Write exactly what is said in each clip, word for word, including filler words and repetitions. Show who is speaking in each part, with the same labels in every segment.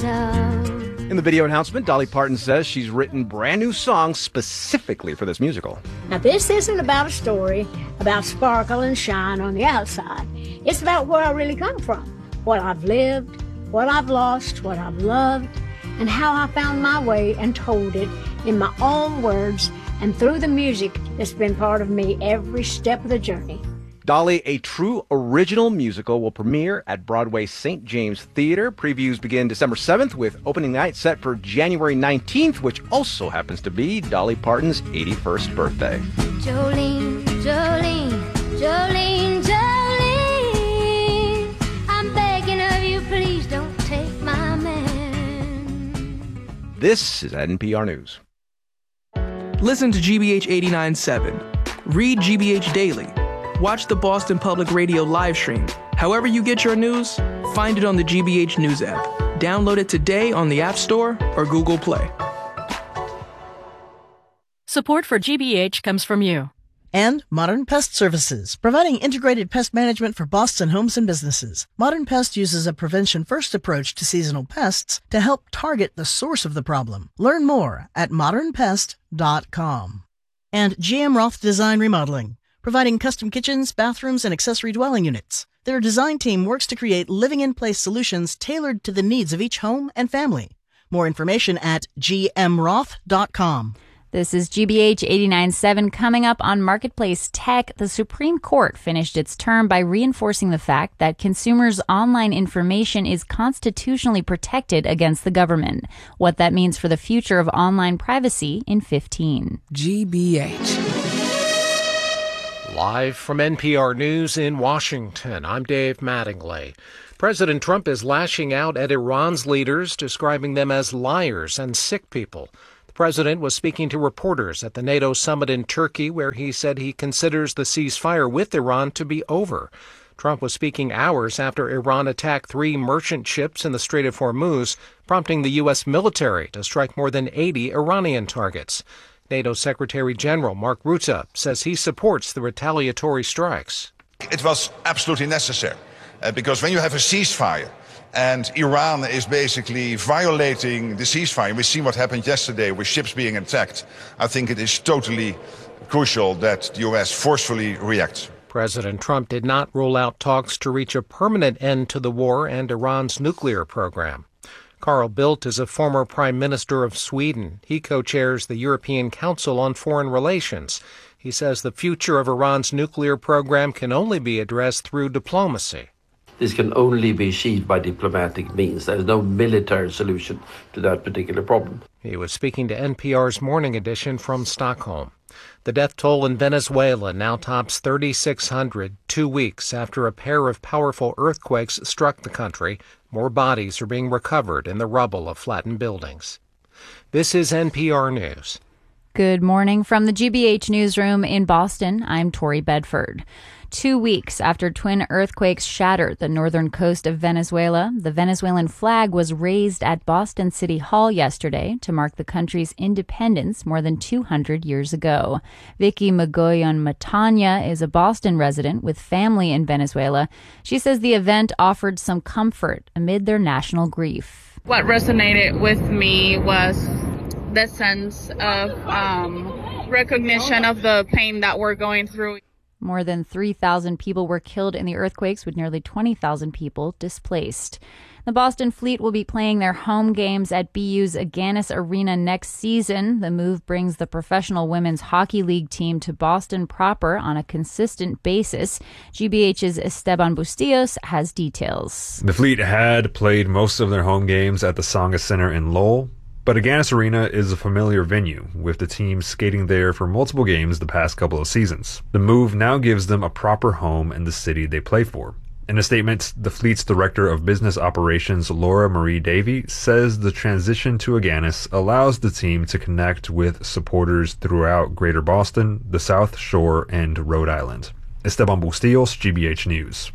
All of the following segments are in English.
Speaker 1: thought of.
Speaker 2: In the video announcement, Dolly Parton says she's written brand new songs specifically for this musical.
Speaker 1: Now, this isn't about a story about sparkle and shine on the outside. It's about where I really come from, what I've lived, what I've lost, what I've loved, and how I found my way and told it in my own words and through the music that's been part of me every step of the journey.
Speaker 2: Dolly, a true original musical, will premiere at Broadway's Saint James Theater. Previews begin December seventh with opening night set for January nineteenth, which also happens to be Dolly Parton's eighty-first birthday.
Speaker 1: Jolene, Jolene, Jolene, Jolene, I'm begging of you, please don't take my man.
Speaker 2: This is N P R News.
Speaker 3: Listen to G B H eighty-nine point seven. Read G B H Daily. Watch the Boston Public Radio live stream. However you get your news, find it on the G B H News app. Download it today on the App Store or Google Play.
Speaker 4: Support for G B H comes from you.
Speaker 5: And Modern Pest Services, providing integrated pest management for Boston homes and businesses. Modern Pest uses a prevention-first approach to seasonal pests to help target the source of the problem. Learn more at modern pest dot com. And G M Roth Design Remodeling, providing custom kitchens, bathrooms, and accessory dwelling units. Their design team works to create living-in-place solutions tailored to the needs of each home and family. More information at G M roth dot com.
Speaker 6: This is G B H eighty-nine point seven. Coming up on Marketplace Tech, the Supreme Court finished its term by reinforcing the fact that consumers' online information is constitutionally protected against the government. What that means for the future of online privacy in fifteen.
Speaker 3: G B H.
Speaker 7: Live from N P R News in Washington, I'm Dave Mattingly. President Trump is lashing out at Iran's leaders, describing them as liars and sick people. The president was speaking to reporters at the NATO summit in Turkey, where he said he considers the ceasefire with Iran to be over. Trump was speaking hours after Iran attacked three merchant ships in the Strait of Hormuz, prompting the U S military to strike more than eighty Iranian targets. NATO Secretary General Mark Rutte says he supports the retaliatory strikes.
Speaker 8: It was absolutely necessary, uh, because when you have a ceasefire and Iran is basically violating the ceasefire, we've seen what happened yesterday with ships being attacked, I think it is totally crucial that the U S forcefully reacts.
Speaker 7: President Trump did not rule out talks to reach a permanent end to the war and Iran's nuclear program. Carl Bildt is a former Prime Minister of Sweden. He co-chairs the European Council on Foreign Relations. He says the future of Iran's nuclear program can only be addressed through diplomacy.
Speaker 9: This can only be achieved by diplomatic means. There is no military solution to that particular problem.
Speaker 7: He was speaking to N P R's Morning Edition from Stockholm. The death toll in Venezuela now tops thirty-six hundred, two weeks after a pair of powerful earthquakes struck the country. More bodies are being recovered in the rubble of flattened buildings. This is N P R News.
Speaker 6: Good morning from the G B H newsroom in Boston. I'm Tori Bedford. Two weeks after twin earthquakes shattered the northern coast of Venezuela, the Venezuelan flag was raised at Boston City Hall yesterday to mark the country's independence more than two hundred years ago. Vicky Magoyan Matanya is a Boston resident with family in Venezuela. She says the event offered some comfort amid their national grief.
Speaker 10: What resonated with me was the sense of um, recognition of the pain that we're going through.
Speaker 6: More than three thousand people were killed in the earthquakes, with nearly twenty thousand people displaced. The Boston Fleet will be playing their home games at B U's Agganis Arena next season. The move brings the professional women's hockey league team to Boston proper on a consistent basis. G B H's Esteban Bustillos has details.
Speaker 11: The Fleet had played most of their home games at the Tsongas Center in Lowell, but Agganis Arena is a familiar venue, with the team skating there for multiple games the past couple of seasons. The move now gives them a proper home in the city they play for. In a statement, the Fleet's Director of Business Operations, Laura Marie Davey, says the transition to Agganis allows the team to connect with supporters throughout Greater Boston, the South Shore, and Rhode Island. Esteban Bustillos, G B H News.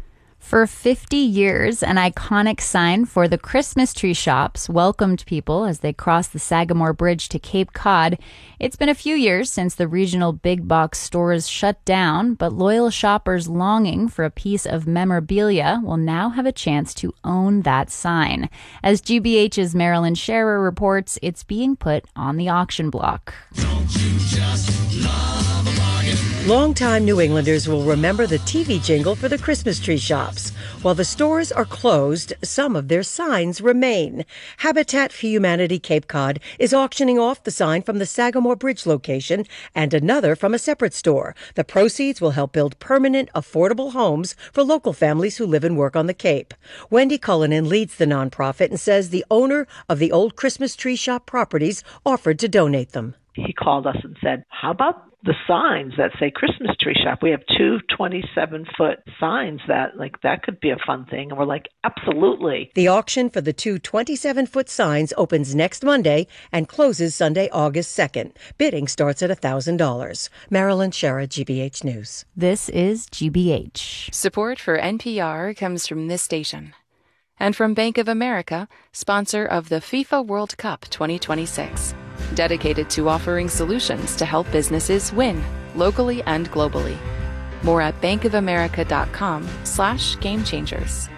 Speaker 6: For fifty years, an iconic sign for the Christmas tree shops welcomed people as they crossed the Sagamore Bridge to Cape Cod. It's been a few years since the regional big box stores shut down, but loyal shoppers longing for a piece of memorabilia will now have a chance to own that sign. As G B H's Marilyn Scherer reports, it's being put on the auction block.
Speaker 12: Don't you just love a bargain? Longtime New Englanders will remember the T V jingle for the Christmas tree shops. While the stores are closed, some of their signs remain. Habitat for Humanity Cape Cod is auctioning off the sign from the Sagamore Bridge location and another from a separate store. The proceeds will help build permanent, affordable homes for local families who live and work on the Cape. Wendy Cullinan leads the nonprofit and says the owner of the old Christmas tree shop properties offered to donate them.
Speaker 13: He called us and said, how about the signs that say Christmas tree shop? We have two twenty-seven foot signs that, like, that could be a fun thing. And we're like, absolutely.
Speaker 12: The auction for the two twenty-seven foot signs opens next Monday and closes Sunday, August second. Bidding starts at one thousand dollars. Marilyn Scherer, G B H News.
Speaker 6: This is G B H.
Speaker 14: Support for N P R comes from this station. And from Bank of America, sponsor of the FIFA World Cup twenty twenty-six. Dedicated to offering solutions to help businesses win, locally and globally. More at bankofamerica.com slash game changers.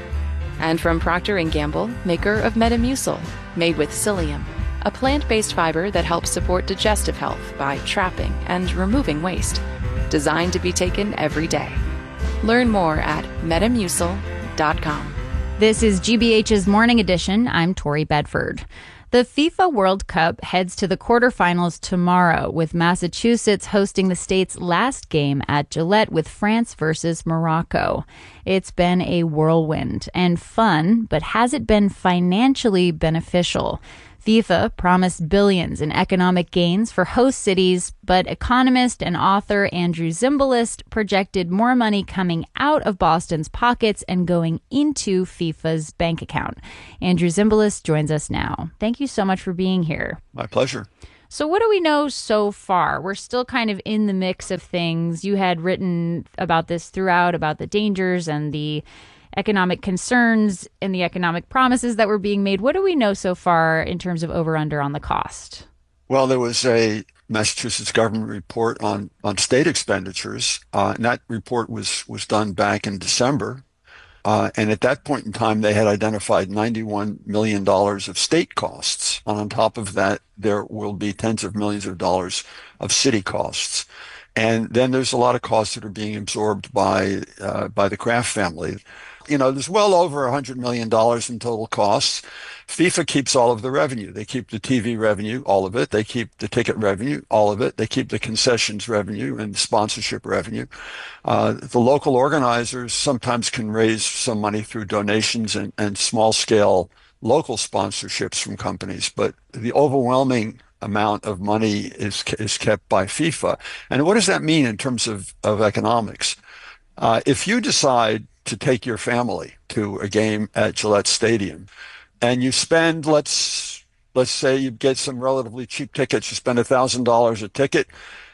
Speaker 14: And from Procter and Gamble, maker of Metamucil, made with psyllium, a plant-based fiber that helps support digestive health by trapping and removing waste. Designed to be taken every day. Learn more at metamucil dot com.
Speaker 6: This is G B H's Morning Edition. I'm Tori Bedford. The FIFA World Cup heads to the quarterfinals tomorrow, with Massachusetts hosting the state's last game at Gillette with France versus Morocco. It's been a whirlwind and fun, but has it been financially beneficial? FIFA promised billions in economic gains for host cities, but economist and author Andrew Zimbalist projected more money coming out of Boston's pockets and going into FIFA's bank account. Andrew Zimbalist joins us now. Thank you so much for being here.
Speaker 15: My pleasure.
Speaker 6: So what do we know so far? We're still kind of in the mix of things. You had written about this throughout, about the dangers and the economic concerns and the economic promises that were being made. What do we know so far in terms of over-under on the cost?
Speaker 15: Well, there was a Massachusetts government report on, on state expenditures, uh, and that report was, was done back in December. Uh, and at that point in time, they had identified ninety-one million dollars of state costs. And on top of that, there will be tens of millions of dollars of city costs. And then there's a lot of costs that are being absorbed by uh, by the Kraft family. You know, there's well over one hundred million dollars in total costs. FIFA keeps all of the revenue. They keep the T V revenue, all of it. They keep the ticket revenue, all of it. They keep the concessions revenue and sponsorship revenue. Uh, the local organizers sometimes can raise some money through donations and, and small-scale local sponsorships from companies, but the overwhelming amount of money is is kept by FIFA. And what does that mean in terms of, of economics? Uh, if you decide to take your family to a game at Gillette Stadium and you spend, let's let's say you get some relatively cheap tickets, you spend one thousand dollars a ticket,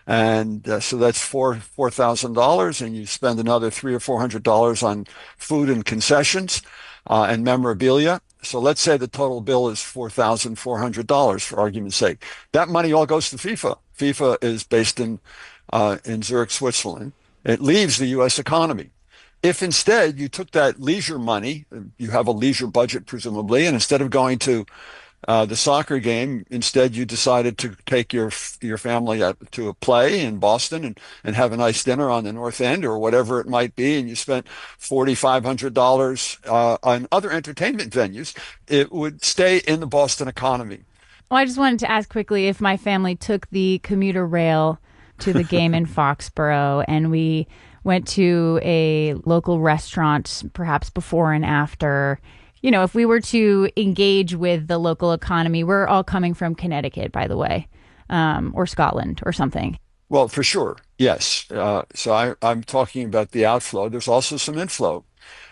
Speaker 15: and uh, so that's four four thousand dollars, and you spend another three or four hundred dollars on food and concessions uh, and memorabilia. So let's say the total bill is four thousand four hundred dollars for argument's sake. That money all goes to FIFA. FIFA is based in uh, in Zurich, Switzerland. It leaves the U S economy. If instead you took that leisure money, you have a leisure budget presumably, and instead of going to uh, the soccer game, instead you decided to take your your family to a play in Boston and, and have a nice dinner on the North End or whatever it might be, and you spent four thousand five hundred dollars uh, on other entertainment venues, it would stay in the Boston economy.
Speaker 6: Well, I just wanted to ask quickly if my family took the commuter rail to the game in Foxborough and we went to a local restaurant, perhaps before and after. You know, if we were to engage with the local economy, we're all coming from Connecticut, by the way, um, or Scotland or something.
Speaker 15: Well, for sure. Yes. Uh, so I, I'm talking about the outflow. There's also some inflow.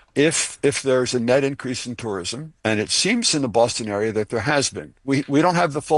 Speaker 15: If if there's a net increase in tourism, and it seems in the Boston area that there has been, we, we don't have the full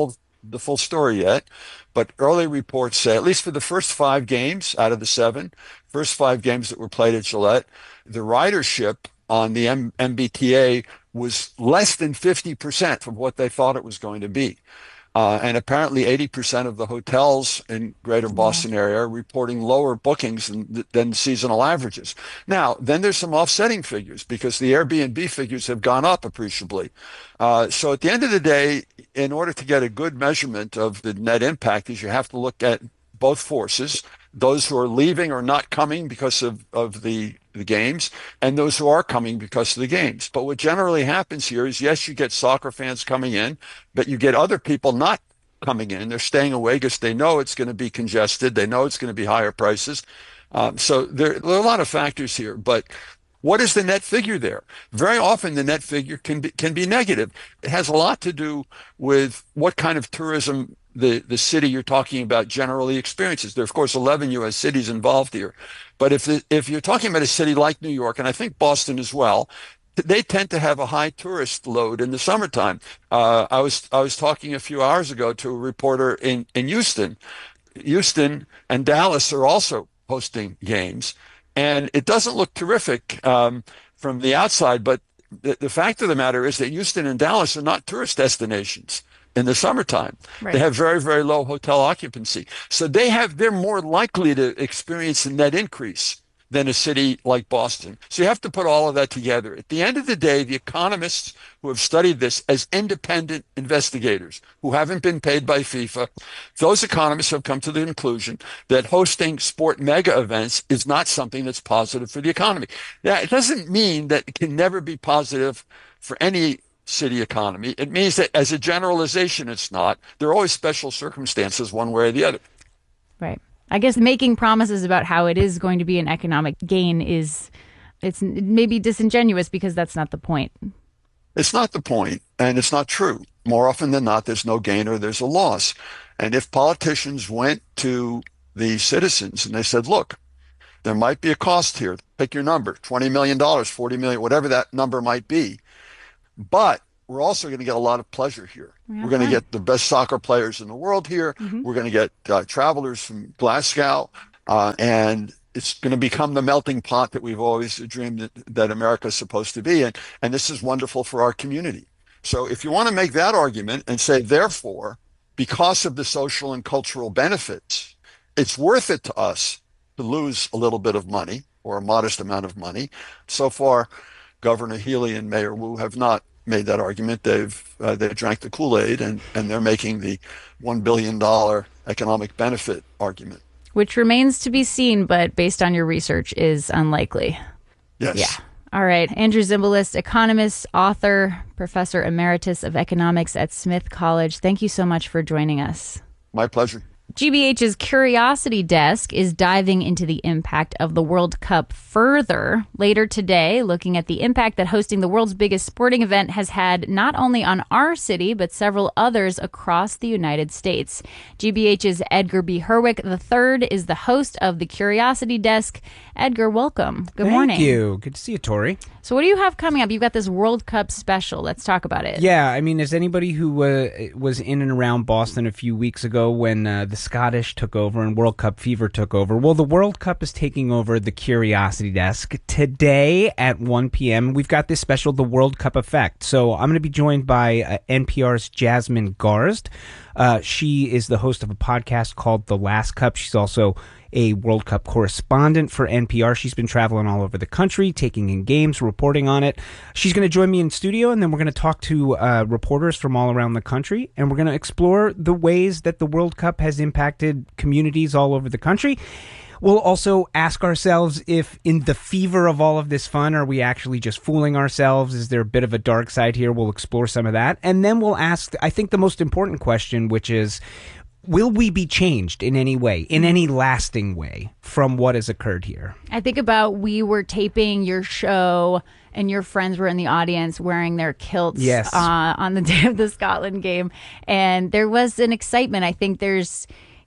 Speaker 15: the full story yet, but early reports say, at least for the first five games out of the seven, first five games that were played at Gillette, the ridership on the M- MBTA was less than fifty percent of what they thought it was going to be. Uh, and apparently eighty percent of the hotels in greater Boston area are reporting lower bookings than, than seasonal averages. Now, then there's some offsetting figures because the Airbnb figures have gone up appreciably. Uh, so at the end of the day, in order to get a good measurement of the net impact, is you have to look at both forces, those who are leaving or not coming because of, of the, the games, and those who are coming because of the games. But what generally happens here is, yes, you get soccer fans coming in, but you get other people not coming in. They're staying away because they know it's going to be congested. They know it's going to be higher prices. Um, so there, there are a lot of factors here. But what is the net figure there? Very often the net figure can be, can be negative. It has a lot to do with what kind of tourism the, the city you're talking about generally experiences. There are, of course, eleven U S cities involved here. But if the, if you're talking about a city like New York, and I think Boston as well, they tend to have a high tourist load in the summertime. Uh, I was I was talking a few hours ago to a reporter in, in Houston. Houston and Dallas are also hosting games. And it doesn't look terrific um, from the outside, but the, the fact of the matter is that Houston and Dallas are not tourist destinations in the summertime. Right. They have very, very low hotel occupancy. So they have, they're more likely to experience a net increase than a city like Boston. So you have to put all of that together. At the end of the day, the economists who have studied this as independent investigators who haven't been paid by FIFA, those economists have come to the conclusion that hosting sport mega events is not something that's positive for the economy. Now, it doesn't mean that it can never be positive for any city economy. It means that as a generalization, it's not. There are always special circumstances one way or the other.
Speaker 6: Right. I guess making promises about how it is going to be an economic gain is, it's maybe disingenuous because that's not the point.
Speaker 15: It's not the point, and it's not true. More often than not, there's no gain or there's a loss. And if politicians went to the citizens and they said, look, there might be a cost here. Pick your number, twenty million dollars, forty million dollars, whatever that number might be. But we're also going to get a lot of pleasure here. Yeah, we're going to get the best soccer players in the world here. Mm-hmm. We're going to get uh, travelers from Glasgow, uh, and it's going to become the melting pot that we've always dreamed that, that America is supposed to be. And, and this is wonderful for our community. So if you want to make that argument and say, therefore, because of the social and cultural benefits, it's worth it to us to lose a little bit of money or a modest amount of money. So far, Governor Healy and Mayor Wu have not made that argument. They've uh, they drank the Kool-Aid, and, and they're making the one billion dollars economic benefit argument.
Speaker 6: Which remains to be seen, but based on your research is unlikely.
Speaker 15: Yes.
Speaker 6: Yeah. All right. Andrew Zimbalist, economist, author, professor emeritus of economics at Smith College. Thank you so much for joining us.
Speaker 15: My pleasure.
Speaker 6: G B H's Curiosity Desk is diving into the impact of the World Cup further later today, looking at the impact that hosting the world's biggest sporting event has had not only on our city, but several others across the United States. G B H's Edgar B. Herwick the third is the host of the Curiosity Desk. Edgar, welcome. Good
Speaker 16: Thank
Speaker 6: morning.
Speaker 16: Thank you. Good to see you, Tori.
Speaker 6: So what do you have coming up? You've got this World Cup special. Let's talk about it.
Speaker 16: Yeah, I mean, as anybody who uh, was in and around Boston a few weeks ago when uh, the Scottish took over and World Cup fever took over, well, the World Cup is taking over the Curiosity Desk today at one p.m. We've got this special, The World Cup Effect. So I'm going to be joined by uh, N P R's Jasmine Garsd. Uh, she is the host of a podcast called The Last Cup. She's also a World Cup correspondent for N P R. She's been traveling all over the country, taking in games, reporting on it. She's going to join me in studio, and then we're going to talk to uh, reporters from all around the country, and we're going to explore the ways that the World Cup has impacted communities all over the country. We'll also ask ourselves if in the fever of all of this fun, are we actually just fooling ourselves? Is there a bit of a dark side here? We'll explore some of that. And then we'll ask, I think, the most important question, which is, will we be changed in any way, in any lasting way, from what has occurred here?
Speaker 6: I think about we were taping your show and your friends were in the audience wearing their kilts
Speaker 16: yes.
Speaker 6: uh, on the day of the Scotland game. And there was an excitement. I think there's,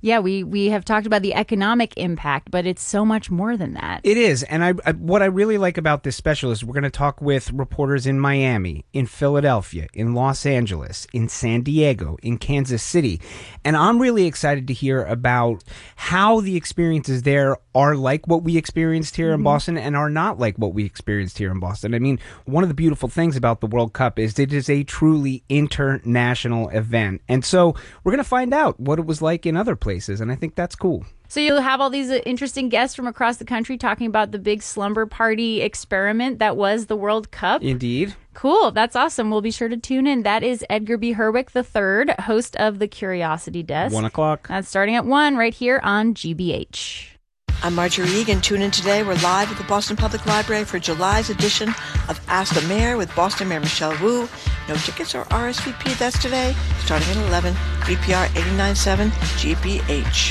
Speaker 6: Yeah, we, we have talked about the economic impact, but it's so much more than that.
Speaker 16: It is. And I, I what I really like about this special is we're going to talk with reporters in Miami, in Philadelphia, in Los Angeles, in San Diego, in Kansas City. And I'm really excited to hear about how the experiences there are like what we experienced here mm-hmm. in Boston and are not like what we experienced here in Boston. I mean, one of the beautiful things about the World Cup is it is a truly international event. And so we're going to find out what it was like in other places. places, and I think that's cool.
Speaker 6: So you'll have all these interesting guests from across the country talking about the big slumber party experiment that was the World Cup.
Speaker 16: Indeed.
Speaker 6: Cool. That's awesome. We'll be sure to tune in. That is Edgar B. Herwick the third, host of the Curiosity Desk.
Speaker 16: One o'clock.
Speaker 6: That's starting at one right here on G B H.
Speaker 17: I'm Marjorie Egan. Tune in today. We're live at the Boston Public Library for July's edition of Ask the Mayor with Boston Mayor Michelle Wu. No tickets or R S V P. That's today, starting at eleven. B P R eighty-nine point seven G B H.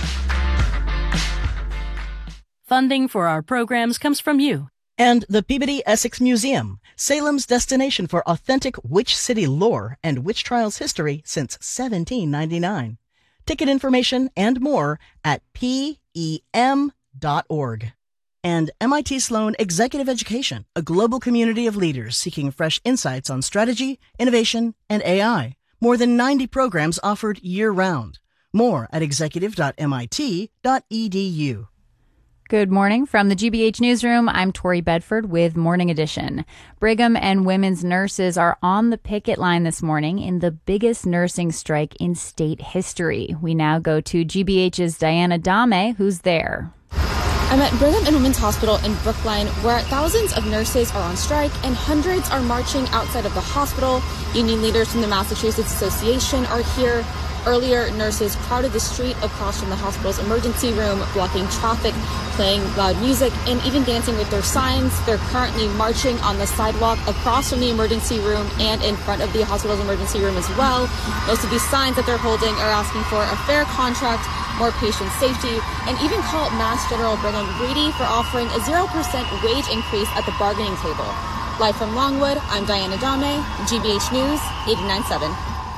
Speaker 4: Funding for our programs comes from you.
Speaker 5: And the Peabody Essex Museum, Salem's destination for authentic witch city lore and witch trials history since seventeen ninety-nine. Ticket information and more at P E M dot org. And M I T Sloan Executive Education, a global community of leaders seeking fresh insights on strategy, innovation, and A I. More than ninety programs offered year-round. More at executive dot M I T dot E D U.
Speaker 6: Good morning from the G B H Newsroom. I'm Tori Bedford with Morning Edition. Brigham and women's nurses are on the picket line this morning in the biggest nursing strike in state history. We now go to G B H's Diana Dame, who's there.
Speaker 18: I'm at Brigham and Women's Hospital in Brookline, where thousands of nurses are on strike and hundreds are marching outside of the hospital. Union leaders from the Massachusetts Association are here. Earlier, nurses crowded the street across from the hospital's emergency room, blocking traffic, playing loud music, and even dancing with their signs. They're currently marching on the sidewalk across from the emergency room and in front of the hospital's emergency room as well. Most of these signs that they're holding are asking for a fair contract, more patient safety, and even call Mass General Brigham greedy for offering a zero percent wage increase at the bargaining table. Live from Longwood, I'm Diana Dame, G B H News, eighty-nine point seven.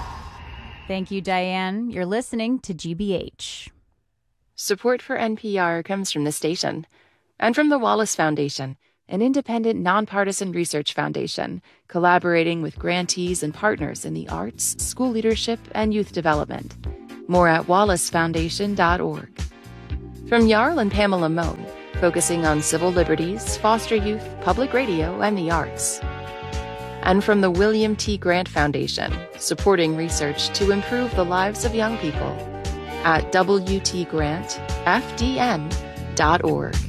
Speaker 6: Thank you, Diane. You're listening to G B H.
Speaker 14: Support for N P R comes from the station and from the Wallace Foundation, an independent, nonpartisan research foundation collaborating with grantees and partners in the arts, school leadership, and youth development. More at wallace foundation dot org. From Jarl and Pamela Mohn, focusing on civil liberties, foster youth, public radio, and the arts. And from the William T. Grant Foundation, supporting research to improve the lives of young people at W T grant F D N dot org.